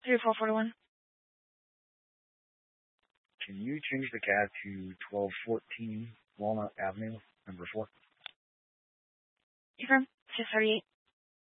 3441. Can you change the cab to 1214 Walnut Avenue, number 4? Confirm. 638.